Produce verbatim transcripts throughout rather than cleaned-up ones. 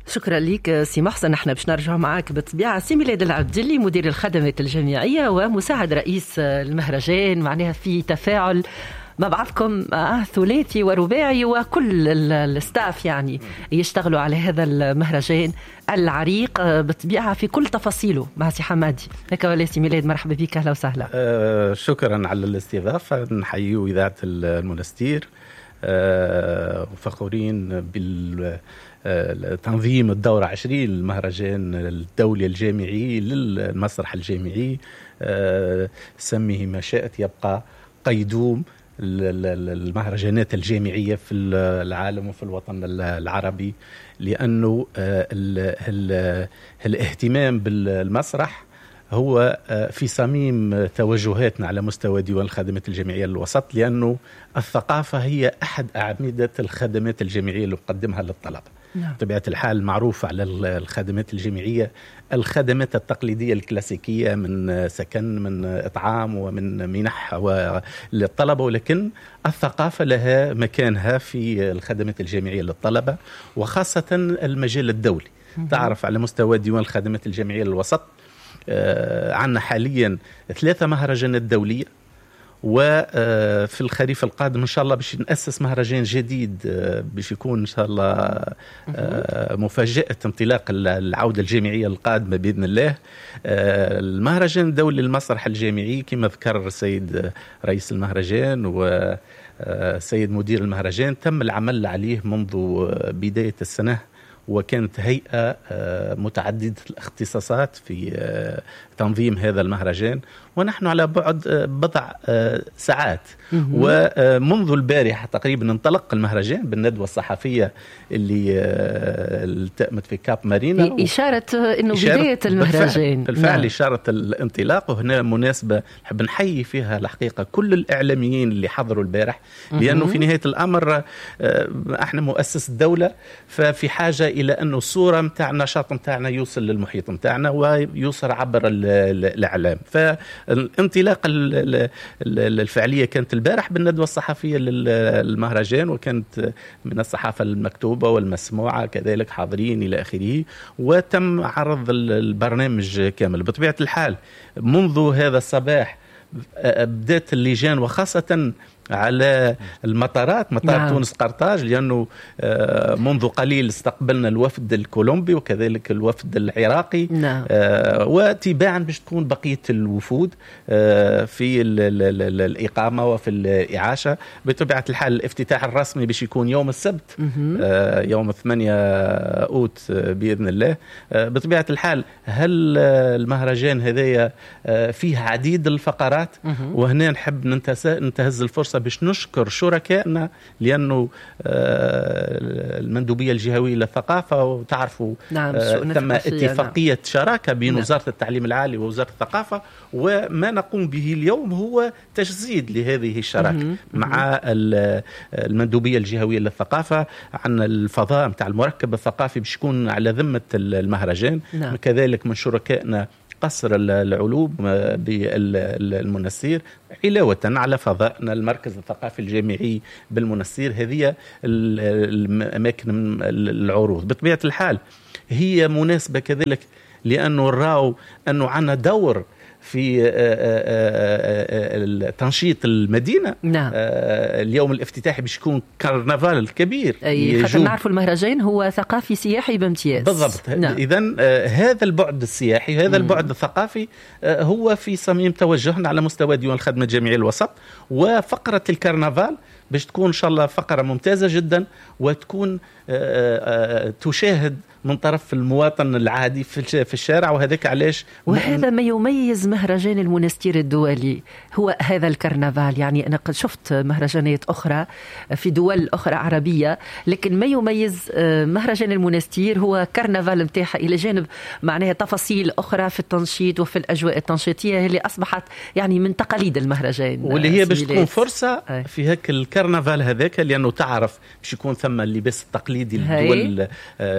شكرا لك سي محسن. نحن باش نرجع معك بالطبيعة سي ميلاد العبدلي مدير الخدمات الجامعية ومساعد رئيس المهرجان، معناها في تفاعل مع بعضكم ثلاثي ورباعي وكل الستاف يعني يشتغلوا على هذا المهرجان العريق بالطبيعة في كل تفاصيله مع سي حمادي. هكا ولا سي ميلاد، مرحبا بك، أهلا وسهلا. أه شكرا على الاستضافة. نحيي إذاعة المنستير، أه وفخورين بالتنظيم الدورة عشرين المهرجان الدولي الجامعي للمسرح الجامعي. أه سميه ما شاءت، يبقى قيدوم المهرجانات الجامعية في العالم وفي الوطن العربي، لأنه ال ال الاهتمام بالمسرح هو في صميم توجهاتنا على مستوى ديوان الخدمات الجامعية للوسط، لأنه الثقافة هي أحد أعمدة الخدمات الجامعية اللي نقدمها للطلبة. نعم. بطبيعة الحال معروف على الخدمات الجامعية الخدمات التقليدية الكلاسيكية من سكن، من إطعام، ومن منح للطلبة، ولكن الثقافة لها مكانها في الخدمات الجامعية للطلبة، وخاصة المجال الدولي. تعرف على مستوى ديوان الخدمات الجامعية للوسط عندنا حاليا ثلاثة مهرجانات دولية، وفي الخريف القادم إن شاء الله باش نأسس مهرجان جديد باش يكون إن شاء الله مفاجأة انطلاق العودة الجامعية القادمة بإذن الله. المهرجان الدولي للمسرح الجامعي كما ذكر السيد رئيس المهرجان وسيد مدير المهرجان تم العمل عليه منذ بداية السنة، وكانت هيئة متعددة الاختصاصات في تنظيم هذا المهرجان، ونحن على بعد بضع ساعات ومنذ البارحة تقريبا انطلق المهرجان بالندوة الصحفية اللي التأمت في كاب مارينا، إشارة أنه بداية المهرجان. بالفعل نعم. إشارة الانطلاق، وهنا مناسبة نحب نحيي فيها الحقيقة كل الإعلاميين اللي حضروا البارح، لأنه في نهاية الأمر احنا مؤسس الدولة، ففي حاجة إلى أنه الصورة متاع النشاط متاعنا يوصل للمحيط متاعنا ويوصل عبر الإعلام. فالانطلاق الفعلية كانت البارح بالندوة الصحفية للمهرجان، وكانت من الصحافة المكتوبة والمسموعة كذلك حاضرين إلى آخره، وتم عرض البرنامج كامل. بطبيعة الحال منذ هذا الصباح بدأت اللجان، وخاصة على المطارات، مطار نعم. تونس قرطاج، لأنه منذ قليل استقبلنا الوفد الكولومبي وكذلك الوفد العراقي نعم. وتباعا باش تكون بقية الوفود في ال ال ال الإقامة وفي الإعاشة. بطبيعة الحال الافتتاح الرسمي باش يكون يوم السبت يوم ثمانية أوت بإذن الله. بطبيعة الحال هل المهرجان هذايا فيه عديد الفقرات، وهنا نحب ننتهز الفرصة باش نشكر شركائنا، لأنه المندوبية الجهوية للثقافة، وتعرفوا نعم ثم اتفاقية نعم. شراكة بين نعم. وزارة التعليم العالي ووزارة الثقافة، وما نقوم به اليوم هو تجسيد لهذه الشراكة مع المندوبية الجهوية للثقافة. عن الفضاء متاع المركب الثقافي باش يكون على ذمة المهرجان نعم. كذلك من شركائنا قصر العلوم بالمنستير، علاوة على فضائنا المركز الثقافي الجامعي بالمنستير. هذه الأماكن العروض بطبيعة الحال هي مناسبة كذلك، لأنه راو أنه عنا دور في تنشيط المدينة نعم. اليوم الافتتاحي باش يكون كرنفال الكبير، أي خاطر نعرفوا المهرجان هو ثقافي سياحي بامتياز بالضبط نعم. إذن هذا البعد السياحي هذا مم. البعد الثقافي هو في صميم توجهنا على مستوى ديوان الخدمة الجامعية الوسط، وفقرة الكرنفال باش تكون إن شاء الله فقرة ممتازة جدا، وتكون تشاهد من طرف المواطن العادي في الشارع. وهذاك علاش وهذا ما يميز مهرجان المنستير الدولي هو هذا الكرنفال. يعني أنا قد شفت مهرجانات أخرى في دول أخرى عربية، لكن ما يميز مهرجان المنستير هو كرنفال متاعها، إلى جانب معناها تفاصيل أخرى في التنشيط وفي الأجواء التنشيطية اللي أصبحت يعني من تقاليد المهرجان، واللي هي باش تكون فرصة أي. في هيك الكرنفال هذاك، لأنه تعرف باش يكون ثم اللباس التقليدي للدول الشقيقة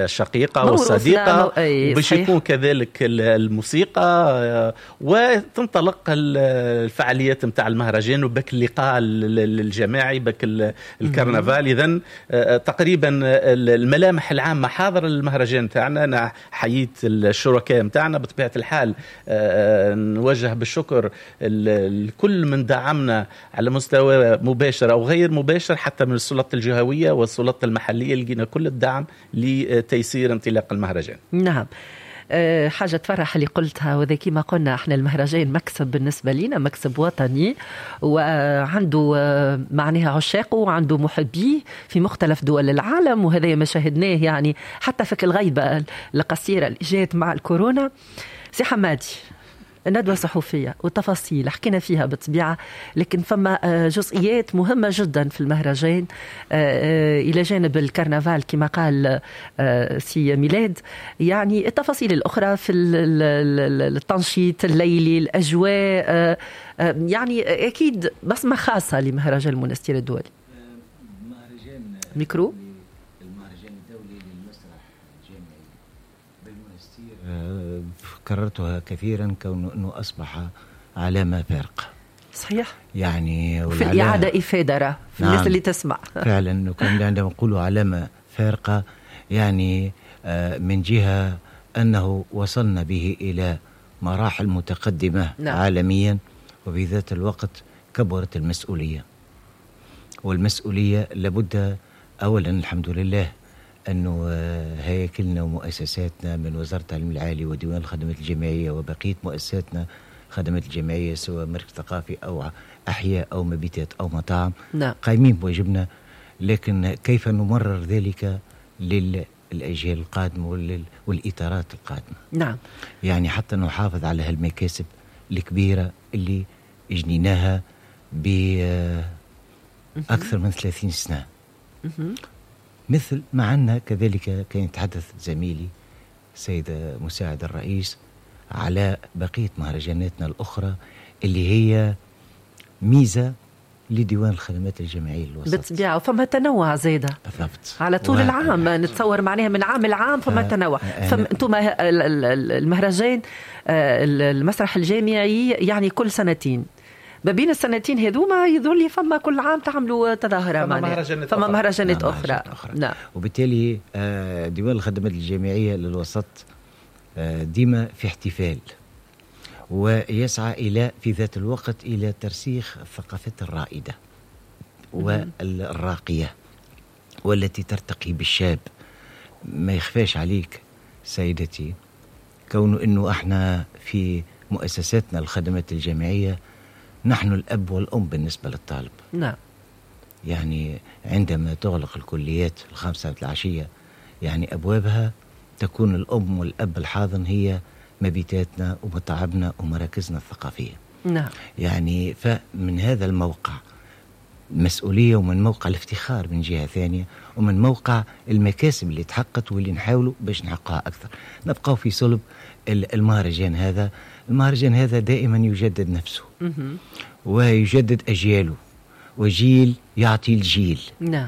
الرفيقة والصديقة، وباش يكون كذلك الموسيقى، وتنطلق الفعاليات متاع المهرجان وبك اللقاء الجماعي بك الكرنفال. إذن تقريبا الملامح العامة حاضر المهرجان تاعنا. أنا حييت الشركاء متاعنا بطبيعة الحال، نوجه بالشكر الكل من دعمنا على مستوى مباشر أو غير مباشر، حتى من السلطات الجهوية والسلطات المحلية لقينا كل الدعم لتيسير انطلاق المهرجان. نعم، حاجة تفرح اللي قلتها، وذا كما قلنا احنا المهرجان مكسب بالنسبة لنا، مكسب وطني، وعنده معناها عشاقه وعنده محبيه في مختلف دول العالم، وهذا ما شاهدناه يعني حتى في الغيبة القصيرة اللي جات مع الكورونا. سي حمادي، ندوة صحفية والتفاصيل حكينا فيها بالطبيعة، لكن فما جزئيات مهمة جدا في المهرجان إلى جانب الكرنفال كما قال سي ميلاد، يعني التفاصيل الأخرى في التنشيط الليلي، الأجواء، يعني أكيد بصمة خاصة لمهرجان المنستير الدولي. ميكرو كررتها كثيرا كونه أنه أصبح علامة فارقة. صحيح، يعني في الإعادة إفادة في نعم الناس اللي تسمع فعلا أنه كان عندما نقولوا علامة فارقة يعني من جهة أنه وصلنا به إلى مراحل متقدمة نعم. عالميا، وفي ذات الوقت كبرت المسؤولية، والمسؤولية لابد أولا الحمد لله أنه هياكلنا ومؤسساتنا من وزارة التعليم العالي وديوان الخدمات الجامعية وبقية مؤسساتنا خدمات الجامعية سواء مركز ثقافي أو أحياء أو مبيتات أو مطاعم نعم. قايمين بواجبنا، لكن كيف نمرر ذلك للأجيال القادمة والإطارات القادمة. نعم. يعني حتى نحافظ على هالمكاسب الكبيرة اللي جنيناها بأكثر من ثلاثين سنة. مثل معنا كذلك كان يتحدث زميلي سيد مساعد الرئيس على بقية مهرجاناتنا الأخرى اللي هي ميزة لديوان الخدمات الجامعية الوسط. بالطبيعة، فما تنوع زيادة بالضبط على طول و... العام نتصور معناها من عام العام فما ف... تنوع. فأنتم المهرجان المسرح الجامعي يعني كل سنتين، ما بين السنتين هذوما يظهر لي فما كل عام تعملوا تظاهرة معناها فما مهرجانات أخرى, أخرى. أخرى. نعم. وبالتالي ديوان الخدمات الجامعية للوسط ديما في احتفال، ويسعى إلى في ذات الوقت إلى ترسيخ الثقافات الرائدة والراقية والتي ترتقي بالشاب. ما يخفاش عليك سيدتي كونه أنه احنا في مؤسساتنا الخدمات الجامعية نحن الأب والأم بالنسبة للطالب. نعم. يعني عندما تغلق الكليات الخامسة العشية يعني أبوابها تكون الأم والأب الحاضن هي مبيتاتنا ومطاعمنا ومراكزنا الثقافية. نعم. يعني فمن هذا الموقع المسؤولية ومن موقع الافتخار من جهة ثانية، ومن موقع المكاسب اللي تحققت واللي نحاولوا باش نحققها أكثر. نبقى في صلب المهرجان هذا. المهرجان هذا دائما يجدد نفسه ويجدد أجياله، وجيل يعطي الجيل. نعم.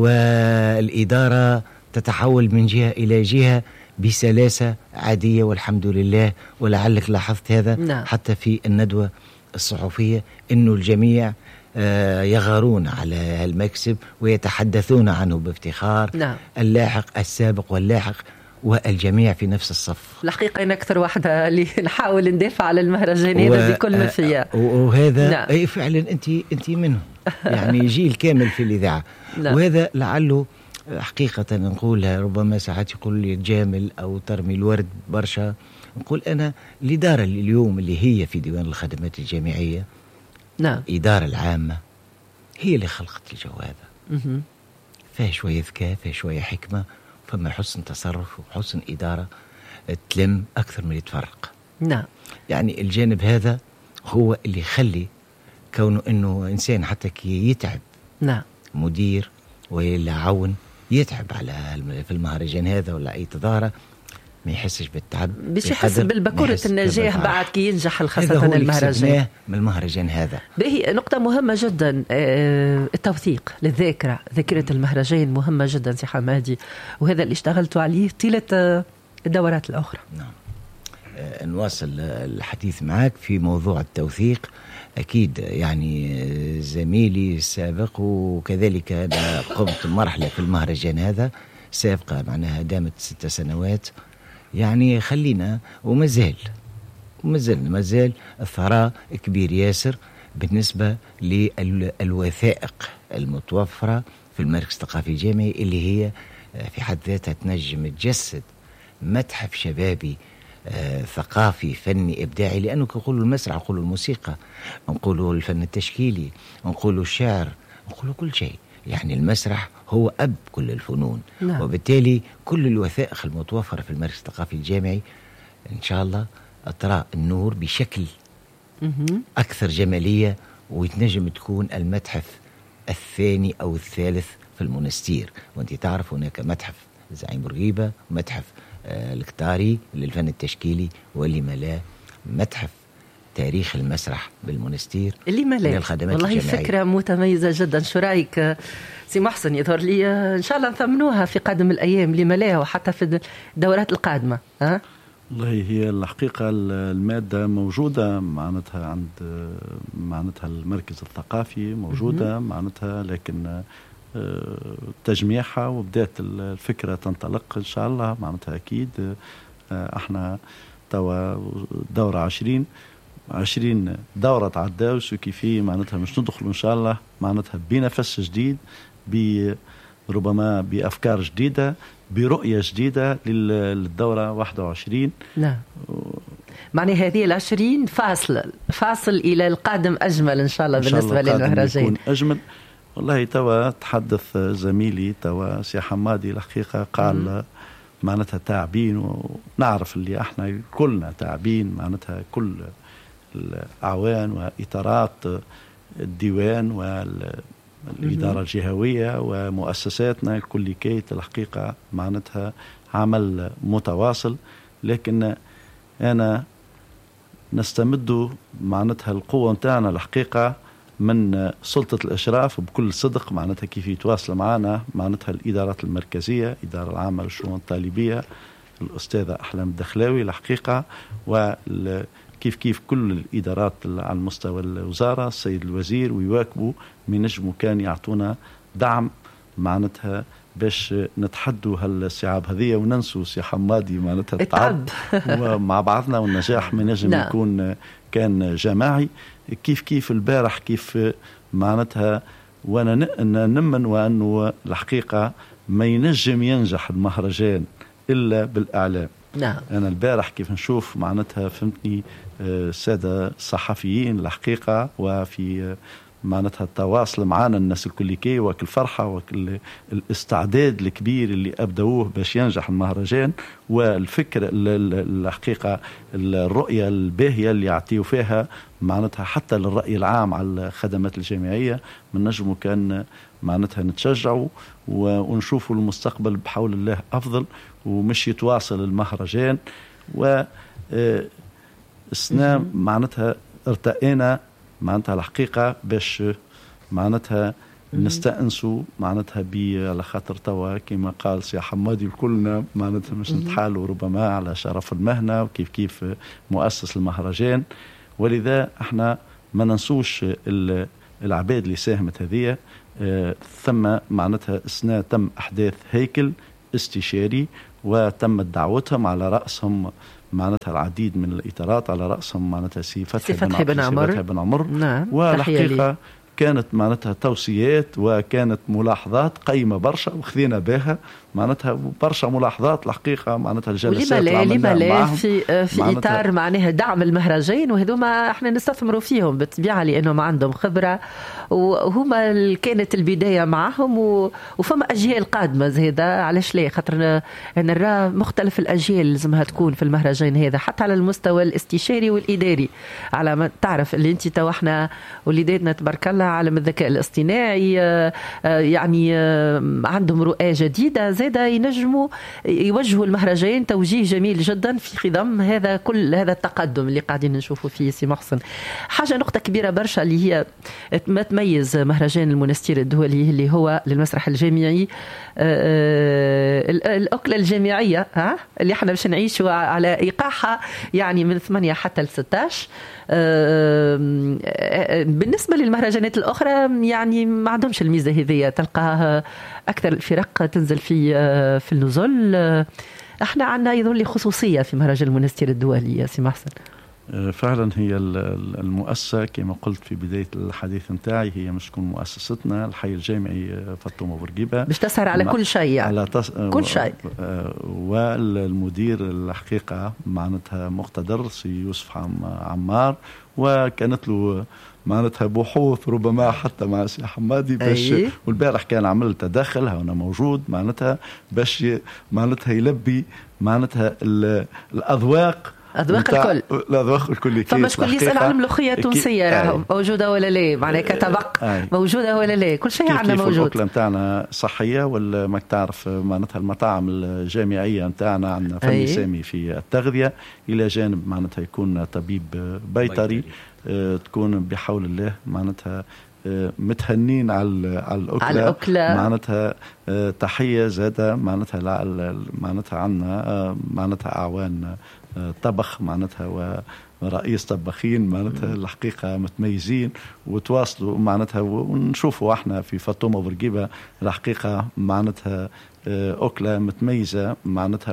والإدارة تتحول من جهة إلى جهة بسلاسة عادية والحمد لله. ولعلك لاحظت هذا نعم. حتى في الندوة الصحفية إنه الجميع يغارون على المكسب ويتحدثون عنه بافتخار. نعم. اللاحق السابق واللاحق والجميع في نفس الصف. الحقيقة أنا أكثر واحدة اللي نحاول ندافع على المهرجان هذا بكل ما فيها، وهذا نعم. أي فعلا أنت أنت منهم يعني جيل كامل في الإذاعة. نعم. وهذا لعله حقيقة نقولها، ربما ساعات يقول لي جامل أو ترمي الورد برشا، نقول أنا الإدارة اليوم اللي هي في ديوان الخدمات الجامعية نعم. الإدارة العامة هي اللي خلقت الجو هذا. فيها شوية ذكاء، فيها شوية حكمة، فما حسن تصرف وحسن إدارة تلم أكثر من يتفرق. نعم. يعني الجانب هذا هو اللي يخلي كونه أنه إنسان حتى كي يتعب نعم. مدير ولا عون يتعب على في المهرجان هذا ولا أي تظاهرة ما يحسش بالتعب، باش يحس بالبكورة النجاح بعد كي ينجح خاصة المهرجان من المهرجان هذا. باهي نقطة مهمة جدا، التوثيق للذاكرة، ذاكرة المهرجان مهمة جدا سي حمادي، وهذا اللي اشتغلتوا عليه طيلة الدورات الأخرى. نعم. نواصل الحديث معك في موضوع التوثيق. أكيد يعني زميلي السابق وكذلك أنا قمت مرحلة في المهرجان هذا سابقة، معناها دامت ست سنوات، يعني خلينا ومازال ومازال مازال الثراء كبير ياسر بالنسبة للوثائق المتوفرة في المركز الثقافي الجامعي، اللي هي في حد ذاتها تنجم تجسد متحف شبابي آه، ثقافي فني إبداعي. لأنه نقولوا المسرح، نقولوا الموسيقى، نقولوا الفن التشكيلي، نقولوا الشعر، نقولوا كل شيء. يعني المسرح هو أب كل الفنون. نعم. وبالتالي كل الوثائق المتوفرة في المركز الثقافي الجامعي إن شاء الله أترى النور بشكل أكثر جمالية، ويتنجم تكون المتحف الثاني أو الثالث في المونستير. وأنت تعرف هناك متحف زعيم بورقيبة، متحف الكتاري للفن التشكيلي، ولما لا متحف تاريخ المسرح بالمونستير اللي ما لا. للخدمات والله الجامعية. فكرة متميزة جدا. شو رأيك سي محسن؟ يظهر لي إن شاء الله نثمنوها في قادم الأيام لما لا، وحتى في الدورات القادمة. ها؟ والله هي الحقيقة المادة موجودة معناتها عند معناتها المركز الثقافي موجودة معناتها، لكن تجميعها وبدأت الفكرة تنطلق إن شاء الله معناتها. أكيد احنا توا دورة عشرين عشرين دورة تعدى وسوكي فيه معناتها مش ندخل إن شاء الله معناتها بنفس جديد، بربما بأفكار جديدة، برؤية جديدة للدورة واحد وعشرين. نعم. معني هذه العشرين فاصل فاصل إلى القادم أجمل إن شاء الله بالنسبة للمهرجان. يكون أجمل. والله توا تحدث زميلي توا سي حمادي الحقيقة قال معناتها تعبين، ونعرف اللي احنا كلنا تعبين معناتها، كل الأعوان وإطارات الديوان والإدارة الجهوية ومؤسساتنا الكل كيت الحقيقة معناتها عمل متواصل. لكن أنا نستمد معناتها القوة متاعنا الحقيقة من سلطة الإشراف بكل صدق معناتها كيف يتواصل معنا معناتها الإدارات المركزية، إدارة العامة للشؤون الطالبية الأستاذة أحلام الدخلاوي الحقيقة، وكيف كيف كل الإدارات على مستوى الوزارة السيد الوزير، ويواكبوا من نجموا كان يعطونا دعم معناتها باش نتحدوا هالصعاب هذه وننسوا سي حمادي معناتها التعب ومع بعضنا، والنجاح من نجم يكون كان جماعي. كيف كيف البارح كيف معناتها، وانا نمن وانه الحقيقه ما ينجم ينجح المهرجان الا بالاعلام. نعم. انا البارح كيف نشوف معناتها فهمتني الساده الصحفيين الحقيقه، وفي معناتها التواصل معنا الناس الكل كي وكل فرحة وكل الاستعداد الكبير اللي أبدأوه باش ينجح المهرجان، والفكرة الحقيقة الرؤية الباهية اللي يعطيوا فيها معناتها حتى للرأي العام على الخدمات الجامعية. من نجمه كان معناتها نتشجعوا ونشوفوا المستقبل بحول الله أفضل، ومش يتواصل المهرجان. والسنة معناتها ارتقينا معناتها الحقيقة باش معناتها نستأنسوا معناتها بي على خاطر توا كما قال سي حمادي كلنا معناتها مش نتحالوا ربما على شرف المهنة وكيف كيف مؤسس المهرجان. ولذا احنا ما ننسوش العباد اللي ساهمت هذه. اه ثم معناتها السنة تم أحداث هيكل استشاري وتمت دعوتهم، على رأسهم معناتها العديد من الإطارات، على رأسهم معناتها سي فتحي بن عمر, بن عمر. نعم. والحقيقة كانت معناتها توصيات وكانت ملاحظات قيمة برشا وخذينا بها معناتها برشا ملاحظات الحقيقة معناتها الجلسات اللي عملناها معهم في في إطار معناها دعم المهرجان، وهذوما احنا نستثمروا فيهم بالطبيعة لأنهم عندهم خبرة وهما كانت البداية معهم، وفما أجيال قادمة زيادة. علاش لا؟ خاطر نرى مختلف الأجيال لازمها تكون في المهرجان هذا حتى على المستوى الاستشاري والإداري. على ما تعرف اللي انت تو احنا وليداتنا تبارك الله على عالم الذكاء الاصطناعي، يعني عندهم رؤى جديدة زادة ينجموا يوجهوا المهرجان توجيه جميل جدا في خضم هذا كل هذا التقدم اللي قاعدين نشوفه فيه سي محسن. حاجة نقطة كبيرة برشا اللي هي ما تميز مهرجان المونستير الدولي اللي هو للمسرح الجامعي، الأكلة الجامعية ها اللي احنا باش نعيشوا على إيقاعها يعني من ثمانية حتى ل ستة عشر. بالنسبة للمهرجانات الأخرى يعني ما عندهمش الميزة هذه، تلقى أكثر الفرق تنزل في في النزل. احنا عندنا يظل لي خصوصية في مهرجان المونستير الدولي يا سي محسن. فعلا هي المؤسسة كما قلت في بداية الحديث نتاعي هي مش تكون مؤسستنا الحي الجامعي فاطمة بورقيبة، باش تسهر على كل شيء يعني. على تص... كل شيء. والمدير الحقيقة معناتها مقتدر سي يوسف عمار، وكانت له معناتها بحوث ربما حتى مع سي حمادي باش أيه؟ والبارح كان عمل تدخل هنا موجود معناتها باش معناتها يلبي معناتها الأذواق أذواق الكل. الأذواق الكل. فما شكون يسأل عن الملوخية التونسية راهو موجودة ولا لا، معناها كطبق موجودة ولا لا، كل شيء عندنا موجود. الأكلة نتاعنا صحية ولا ما تعرف معناتها المطاعم الجامعية نتاعنا عندنا فني سامي في التغذية، إلى جانب معناتها يكون طبيب بيطري آه تكون بحول الله معناتها آه متهنين على على الأكلة, على الأكلة. معناتها آه تحية زادة معناتها معناتها عندنا آه معناتها أعوان طبخ معناتها ورئيس طباخين معناتها الحقيقة متميزين وتواصلوا معناتها، ونشوفوا احنا في فاطمة بورقيبة الحقيقة معناتها أكلة متميزة معناتها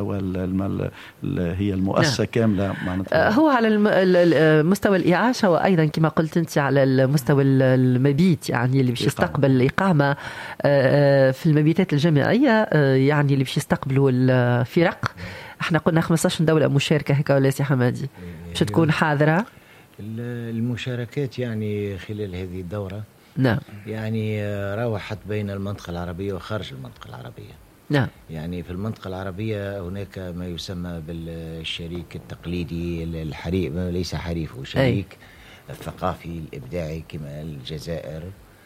هي المؤسسة نعم. كاملة معناتها هو على المستوى الإعاشة وأيضا كما قلت أنت على المستوى المبيت يعني اللي بيش يستقبل الإقامة في المبيتات الجامعية يعني اللي بيش يستقبلوا الفرق. احنا قلنا خمسة عشر دولة مشاركة هيك ولا سي حمادي باش تكون حاضرة المشاركات يعني خلال هذه الدورة نعم يعني روحت بين المنطقة العربية وخارج المنطقة العربية نعم. يعني في المنطقة العربية هناك ما يسمى بالشريك التقليدي الحريف ليس حريف وشريك أي. الثقافي الإبداعي كما الجزائر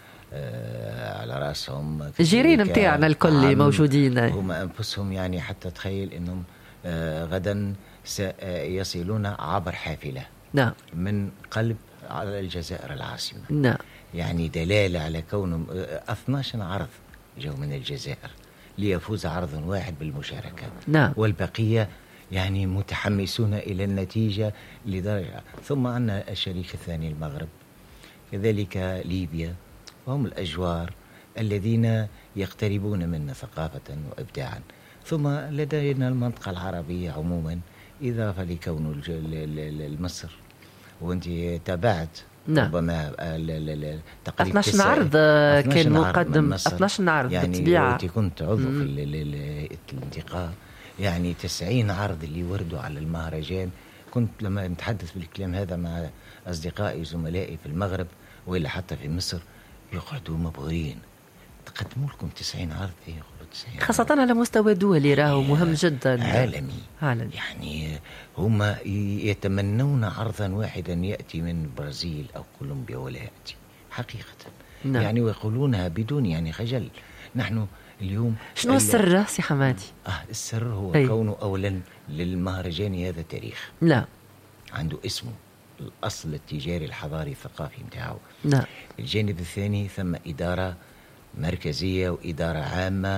آه على رأسهم الجيرين متاعنا الكل موجودين هم أنفسهم يعني حتى تخيل أنهم آه غدا سيصلون عبر حافلة نعم. من قلب على الجزائر العاصمة نعم. يعني دلالة على كونهم اثنا عشر عرض جو من الجزائر ليفوز عرض واحد بالمشاركة نعم. والبقية يعني متحمسون إلى النتيجة لدرجة. ثم عندنا الشريك الثاني المغرب كذلك ليبيا، وهم الأجوار الذين يقتربون منا ثقافة وإبداعا. ثم لدينا المنطقة العربية عموما إضافة لكون المصر وانت تابعت نعم. ربما اثنا عشر عرض كان مقدم اثنا عشر عرض يعني بالطبيعة. وانت كنت عضو في الانتقاء يعني تسعين عرض اللي وردوا على المهرجان. كنت لما نتحدث بالكلام هذا مع أصدقائي وزملائي في المغرب وإلا حتى في مصر يقعدوا مبهورين تقدموا لكم تسعين عرض يقولوا تسعين خاصة على مستوى دولي راهو مهم جدا عالمي. عالمي يعني هم يتمنون عرضا واحدا يأتي من البرازيل أو كولومبيا ولا يأتي حقيقة نعم. يعني ويقولونها بدون يعني خجل. نحن اليوم شنو السر سي حمادي؟ آه السر هو أي. كونه أولا للمهرجان هذا تاريخ لا عنده اسمه الأصل التجاري الحضاري الثقافي متاعه. نعم. الجانب الثاني ثم إدارة مركزية وإدارة عامة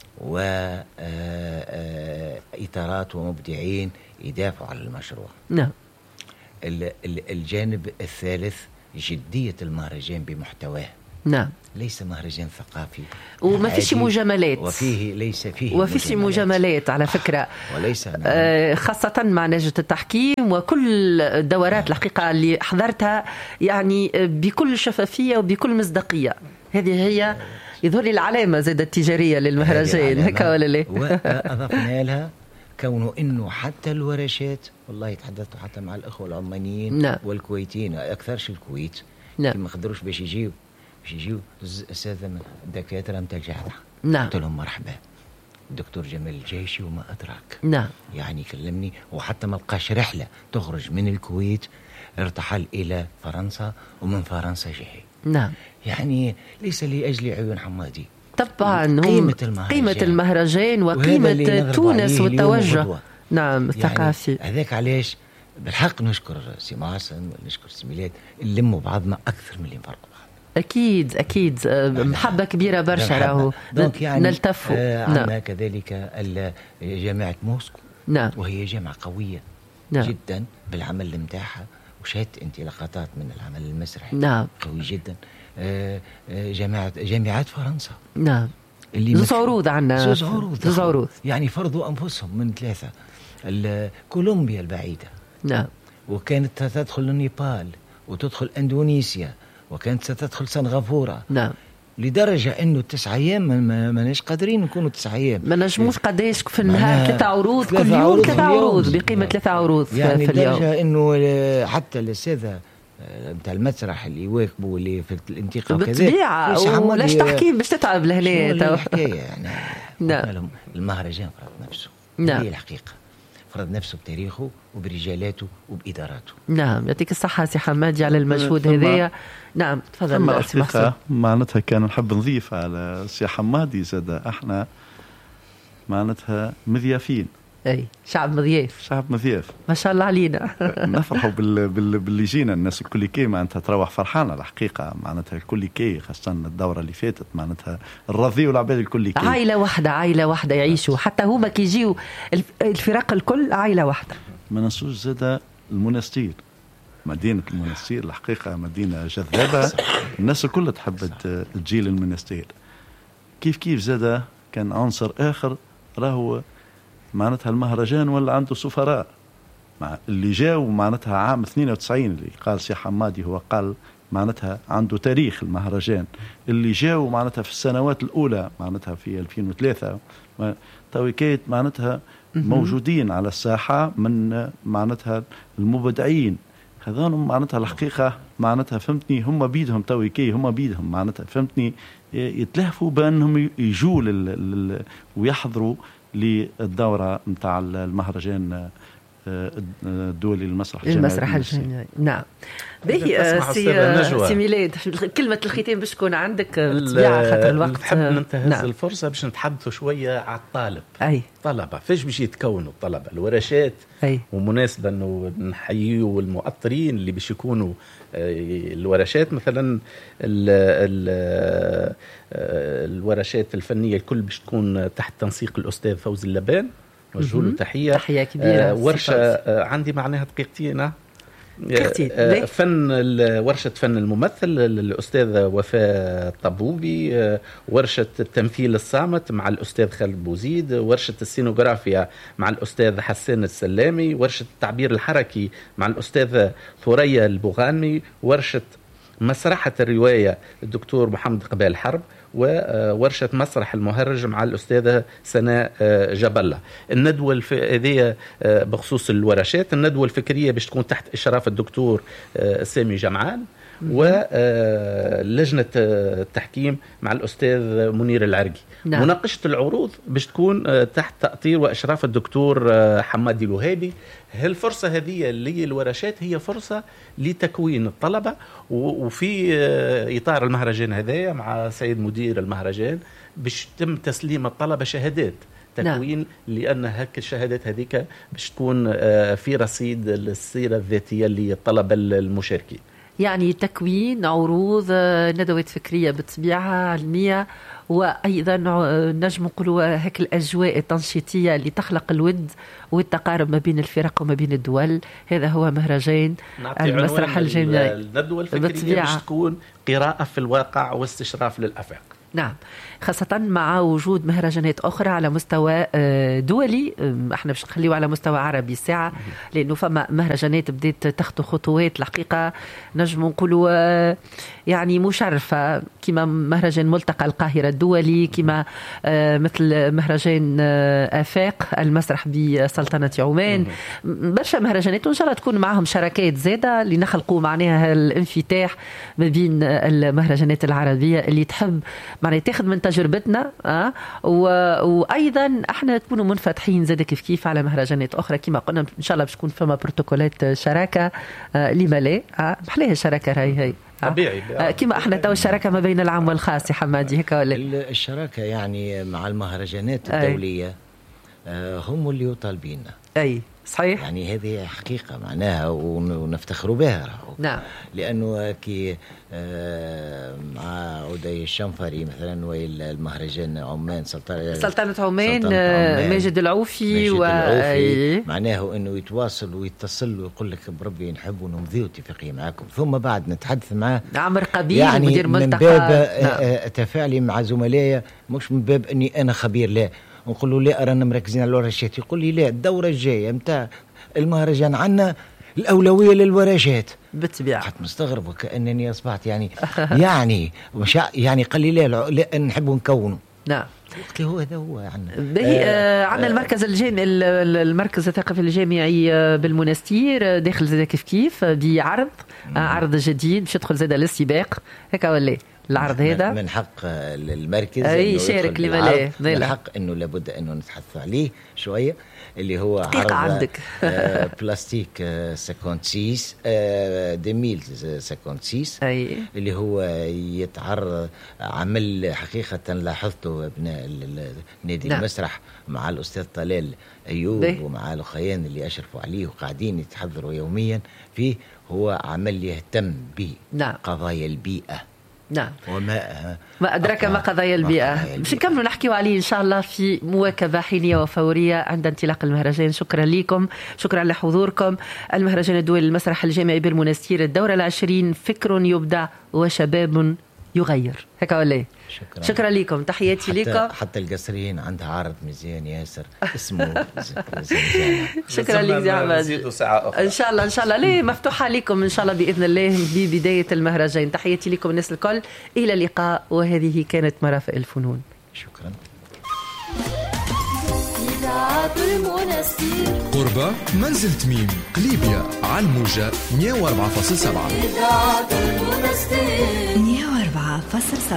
وإطارات ومبدعين يدافعوا على المشروع. نعم. الجانب الثالث جدية المهرجان بمحتواه. نعم. ليس مهرجان ثقافي وما فيش مجاملات وفيه ليس فيه وما فيش مجاملات على فكرة وليس آه خاصة مع لجنة التحكيم وكل الدورات الحقيقة اللي حضرتها يعني بكل شفافية وبكل مصداقية. هذه هي يظهر لي العلامة زاد التجارية للمهرجان هكا ولا لا؟ وأضفنا لها كونه إنه حتى الورشات والله تحدثت حتى مع الأخوة العمانيين نعم. والكويتيين أكثرش الكويت نعم. ما قدروش باش يجيو باش يجيو الأساتذة الدكاترة متاع الجامعة. نعم. قلت لهم مرحبا الدكتور جمال الجيشي وما أدراك. نعم. يعني كلمني وحتى ما لقاش رحلة تخرج من الكويت ارتحل إلى فرنسا ومن فرنسا جاي نعم. يعني ليس لأجل عيون حمادي، طبعا قيمة المهرجان، قيمة المهرجان وقيمة تونس والتوجه نعم الثقافي. يعني هذاك علاش بالحق نشكر سي معصم ونشكر سي ميلاد، نلموا بعضنا أكثر من اللي نفرقوا بعض. أكيد أكيد محبة كبيرة برشا راهو يعني نلتفوا. آه عندنا نعم. كذلك جامعة موسكو نعم. وهي جامعة قوية نعم. جدا بالعمل متاعها، وشاهدت انت لقطات من العمل المسرحي نعم. قوي جدا. آه جامعة جامعات فرنسا نعم اللي زوز عروض عنا زوز عروض زوز عروض يعني فرضوا أنفسهم من ثلاثة. كولومبيا البعيدة نعم، وكانت تدخل النيبال وتدخل اندونيسيا وكانت ستدخل سنغافورة نعم، لدرجة انه تسعة ايام ما ماناش قادرين نكونوا تسعة ايام، ما نجموش قداش في النهار ثلاثة عروض كل يوم، ثلاثة عروض بقيمة ثلاثة عروض يعني في اليوم. لدرجة انه حتى الأساتذة نتاع المسرح اللي يواكبوا اللي في الانتقاء بالطبيعة ولاش تحكي باش تتعب لهنا الحكاية يعني نعم. المهرجان فرض نفسه نعم. هي الحقيقة فرض نفسه بتاريخه وبرجالاته وبإداراته. نعم يعطيك الصحة سي حمادي على المجهود هذايا. نعم تفضل سي محسن. معناتها كان نحب نضيف على سي حمادي زاد احنا معناتها مضيافين، اي شعب مضياف، شعب مضياف ما شاء الله علينا. نفرحوا بال... بال... باللي جينا الناس الكل كي معناتها تروح فرحانه الحقيقه، معناتها الكل كي خاصه الدوره اللي فاتت معناتها الرضي والعباد الكل كي عائله واحده عائله واحده يعيشوا، حتى هما كي يجيوا الفرق الكل عائله واحده. ما ننسوش زاد المنستير، مدينه المنستير الحقيقه مدينه جذابه، الناس الكل تحب تجي للمنستير. كيف كيف زاد كان عنصر اخر راهو معناتها المهرجان ولا عنده سفراء مع اللي جاءوا معناتها عام اثنين وتسعين اللي قال سي حمادي، هو قال معناتها عنده تاريخ المهرجان اللي جاءوا معناتها في السنوات الأولى معناتها في ألفين وثلاثة تويكيت معناتها موجودين على الساحة من معناتها المبدعين هذانهم معناتها الحقيقة معناتها فهمتني هم بيدهم تويكي هم بيدهم معناتها فهمتني يتلهفوا بأنهم يجوا لل... ويحضروا للدورة متاع المهرجان الدولي للمسرح الجامعي. المسرح الجامعي نعم. باهي سي سي ميلاد كلمة الختام باش تكون عندك بالطبيعة خاطر الوقت. نحب ننتهز نعم. الفرصة باش نتحدثوا شوية على الطالب. أي طلبة فاش باش يتكونوا الطلبة الورشات أي. ومناسبة أنه نحييوا المؤطرين اللي باش يكونوا الورشات مثلا ال ال الورشات الفنية الكل باش تكون تحت تنسيق الأستاذ فوزي اللبان، وجه له تحية. تحية كبيرة. آه ورشة آه عندي معناها دقيقتين آه فن ورشة فن الممثل الأستاذ وفاء الطبوبي، آه ورشة التمثيل الصامت مع الأستاذ خالد بوزيد، ورشة السينوغرافيا مع الأستاذ حسان السلامي، ورشة التعبير الحركي مع الأستاذ ثريا البغانمي، ورشة مسرحة الرواية الدكتور محمد قبال حرب، وورشة مسرح المهرج مع الأستاذة سناء جبلة. الندوة هذه بخصوص الورشات، الندوة الفكرية باش تكون تحت إشراف الدكتور سامي جمعان، ولجنة التحكيم مع الأستاذ منير العرقي. نعم. مناقشة العروض باش تكون تحت تأطير وإشراف الدكتور حمادي الوهابي. هالفرصة هذه اللي الورشات هي فرصة لتكوين الطلبة، وفي إطار المهرجان هذايا مع سيد مدير المهرجان باش تم تسليم الطلبة شهادات تكوين. نعم. لأن هك الشهادات هذيك باش تكون في رصيد السيرة الذاتية للطلبة المشاركين، يعني تكوين عروض ندوات فكرية بالطبيعة علمية، وأيضا نجم نقولوا هيك الأجواء التنشيطية اللي تخلق الود والتقارب ما بين الفرق وما بين الدول. هذا هو مهرجان المسرح الجامعي. الندوة الفكرية باش تكون قراءة في الواقع واستشراف للأفاق. نعم، خاصة مع وجود مهرجانات أخرى على مستوى دولي. احنا باش نخليه على مستوى عربي ساعة، لأنه فما مهرجانات بدأت تخطو خطوات الحقيقة نجم نقولوا يعني مشرفة، كما مهرجان ملتقى القاهرة الدولي، كما مثل مهرجان آفاق المسرح بسلطنة عمان. برشا مهرجانات وإن شاء الله تكون معهم شراكات زادة لنخلقوا معناها الانفتاح ما بين المهرجانات العربية اللي تحب معناها تاخذ من تجربتنا. أه؟ وأيضا احنا تكونوا منفتحين زاد كيف كيف على مهرجانات أخرى كما قلنا. إن شاء الله باش تكون فما بروتوكولات شراكة. أه لما لا؟ أه محليها الشراكة هاي هاي طبيعي. كما احنا تو الشراكه ما بين العام والخاص يا حمادي هيك ولا؟ الشراكه يعني مع المهرجانات الدوليه هم اللي يطالبيننا. اي صحيح، يعني هذه حقيقة معناها ونفتخر بها. نعم. لأنه كي مع عودي الشنفري مثلا والمهرجان عمان سلطنة, سلطنة عمان, عمان ماجد العوفي, و... معناه أنه يتواصل ويتصل ويقول لك بربي نحب ونمضي اتفاقية معكم, ثم بعد نتحدث معه عمر قبيل يعني مدير من ملتقى باب نعم. تفاعلي مع زملائي, مش من باب أني أنا خبير, لا نقول له لا رانا مركزين على الورشات, يقول لي لا الدورة الجاية متاع المهرجان عنا الأولوية للورشات. بالطبيعة حتى مستغرب وكأنني أصبحت يعني يعني مش يعني قال لي لا, لا نحب نكونه. نعم قلت له هو هذا هو عنا. آه عندنا المركز الجامعي, المركز الثقافي الجامعي بالمنستير داخل زاد كيف كيف بعرض عرض جديد باش يدخل زاد الاستباق هيك ولا العرض هذا من حق المركز اي شارك لما لا من حق انه لابد انه نتحدث عليه شويه, اللي هو عرض عندك آه بلاستيك خمسة وستين آه ألف وخمسة وستين أي. اللي هو يتعرض عمل حقيقه لاحظته ابناء نادي نعم. المسرح مع الاستاذ طلال ايوب بي. ومع الاخوان اللي اشرفوا عليه وقاعدين يتحضروا يوميا فيه, هو عمل يهتم بقضايا نعم. البيئه. نعم وما ما أدرك ما قضايا البيئة. باش نكملوا نحكيوا عليه إن شاء الله في مواكبة حينية وفورية عند انطلاق المهرجان. شكرا لكم, شكرا لحضوركم. المهرجان الدولي للمسرح الجامعي بالمنستير, الدورة العشرين, فكر يبدع وشباب يغير هيك ولا؟ شكرا, شكرا لكم, تحياتي حتى لكم. حتى القصريين عندها عرض مزيان ياسر اسمه زنزانة. شكرا لك يا عماد, ان شاء الله ان شاء الله ليه مفتوحه لكم ان شاء الله باذن الله ببدايه المهرجان. تحياتي لكم الناس الكل, الى اللقاء. وهذه كانت مرافق الفنون. شكرا. قربة منزل تميم قليبية على الموجة مية وأربعة فاصلة سبعة. مية وأربعة فاصلة سبعة.